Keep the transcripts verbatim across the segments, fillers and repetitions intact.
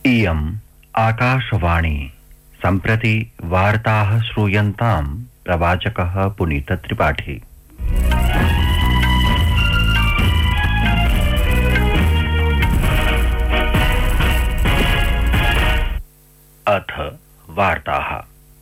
इयम् आकाशवाणी सम्प्रति वार्ताः श्रूयन्ताम् प्रवाचकः पुनीत त्रिपाठी। अथ वार्ताः।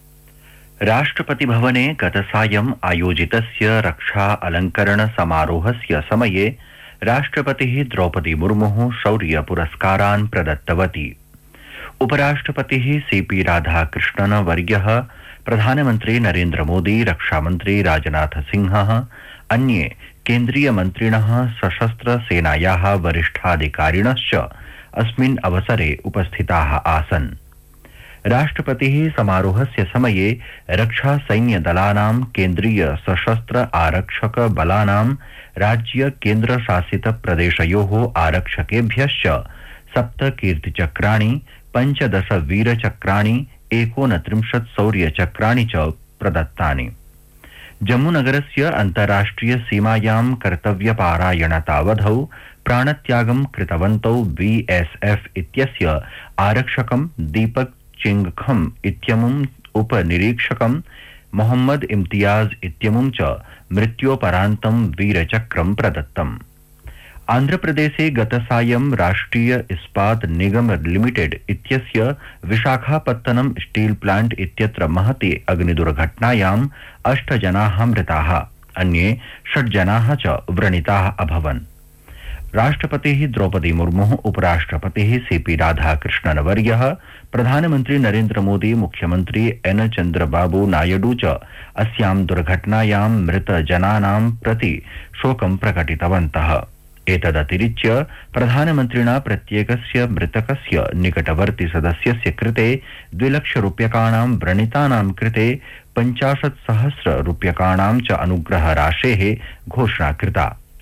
राष्ट्रपति भवने गतसायम् आयोजितस्य रक्षा अलंकरण समारोहस्य समये राष्ट्रपतिः द्रौपदी मुर्मुः शौर्य पुरस्कारान् प्रदत्तवती। उपराष्ट्रपतिः सीपी राधाकृष्णन वर्यः, प्रधानमन्त्री नरेन्द्र मोदी, रक्षामन्त्री राजनाथ सिंहः, अन्ये केन्द्रीय मन्त्रिणः, सशस्त्र सेनायाः वरिष्ठाधिकारिणश्च अस्मिन् अवसरे उपस्थिताः आसन्। राष्ट्रपतिः समारोहस्य समये रक्षा सैन्य दलानां, केन्द्रीय सशस्त्र आरक्षक बलानां, राज्य केन्द्र शासित प्रदेशयोः आरक्षकेभ्यश्च सप्त कीर्तिचक्राणि, पंचदश वीरचक्राणि, एकोनत्रिंशत् शौर्यचक्राणि च प्रदत्तानि। जम्मूनगरस्य अन्ताराष्ट्रिय सीमायां कर्तव्यपारायणतावधौ प्राणत्यागं कृतवन्तौ बीएसएफ इत्यस्य आरक्षकं दीपक चिंगखम इत्यमुम्, उपनिरीक्षकं मोहम्मद इम्तियाज इत्यमुं च मृत्योपरान्तं वीरचक्रं प्रदत्तम्। आन्ध्रप्रदेशे गतसायं राष्ट्रिय इस्पात निगम लिमिटेड इत्यस्य विशाखापत्तनम स्टील प्लांट इत्यत्र महती अग्निदुर्घटनायाम् अष्ट जनाः मृताः, अन्ये षट् जनाः च व्रणिताः अभवन्। राष्ट्रपतिः द्रौपदी मुर्मुः, उपराष्ट्रपतिः सीपी राधाकृष्णन वर्यः, प्रधानमन्त्री नरेन्द्र मोदी, मुख्यमन्त्री एन चन्द्रबाबू नायडू च अस्यां दुर्घटनायां मृत जनानां प्रति शोकं प्रकटितवन्तः। एतदतिरिच्य प्रधानमन्त्रिणा प्रत्येकस्य मृतकस्य निकटवर्ति सदस्यस्य कृते द्विलक्ष रूप्यकाणां, व्रणितानां कृते पञ्चाशत् सहस्र रूप्यकाणां च अनुग्रह राशेः घोषणा कृता।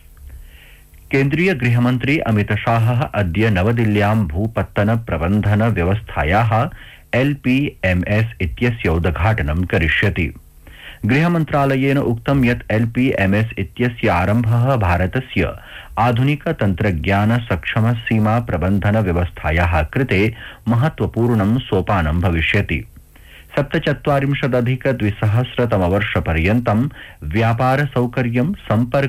केन्द्रीय गृहमन्त्री अमित शाहः अद्य नवदिल्ल्यां भूपत्तन प्रबन्धन व्यवस्थायाः एलपीएमएस इत्यस्य उद्घाटनं करिष्यति। गृहमन्त्रालयेन उक्तं यत् एलपीएमएस इत्यस्य आरम्भः भारतस्य आधुनिक तन्त्रज्ञान सक्षम सीमा प्रबन्धन व्यवस्थायाः कृते महत्वपूर्णं सोपानं भविष्यति। सप्तचत्वारिंशदधिक द्विसहस्रतमवर्षपर्यन्तं व्यापार सौकर्यं, सम्पर्क